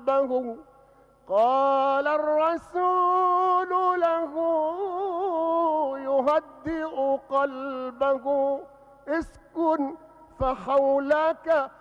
قلبه. قال الرسول له يهدئ قلبه: اسكن فحولك